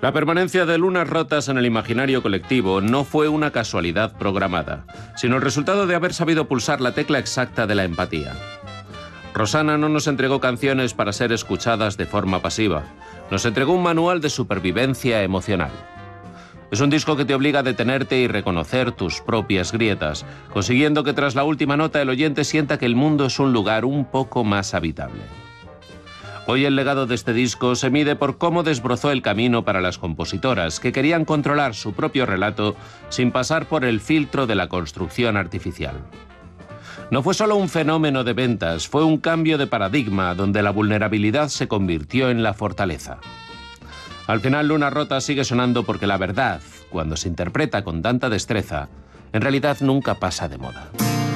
La permanencia de lunas rotas en el imaginario colectivo no fue una casualidad programada, sino el resultado de haber sabido pulsar la tecla exacta de la empatía. Rosana no nos entregó canciones para ser escuchadas de forma pasiva, nos entregó un manual de supervivencia emocional. Es un disco que te obliga a detenerte y reconocer tus propias grietas, consiguiendo que tras la última nota el oyente sienta que el mundo es un lugar un poco más habitable. Hoy el legado de este disco se mide por cómo desbrozó el camino para las compositoras que querían controlar su propio relato sin pasar por el filtro de la construcción artificial. No fue solo un fenómeno de ventas, fue un cambio de paradigma donde la vulnerabilidad se convirtió en la fortaleza. Al final, Luna Rota sigue sonando porque la verdad, cuando se interpreta con tanta destreza, en realidad nunca pasa de moda.